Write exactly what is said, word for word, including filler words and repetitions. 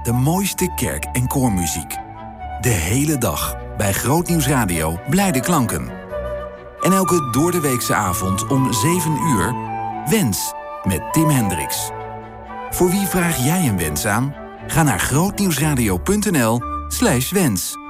De mooiste kerk- en koormuziek. De hele dag bij Grootnieuws Radio blijde klanken. En elke doordeweekse avond om zeven uur... Wens met Tim Hendricks. Voor wie vraag jij een wens aan? Ga naar grootnieuwsradio punt n l slash wens.